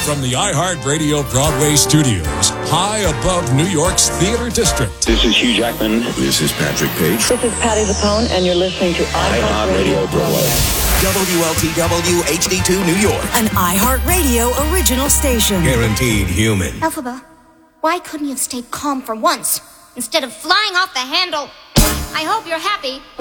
From the iHeartRadio Broadway studios, high above New York's Theater District. This is Hugh Jackman. This is Patrick Page. This is Patti LuPone, and you're listening to iHeartRadio Broadway. WLTW HD2 New York. An iHeartRadio original station. Guaranteed human. Elphaba, why couldn't you have stayed calm for once instead of flying off the handle? I hope you're happy.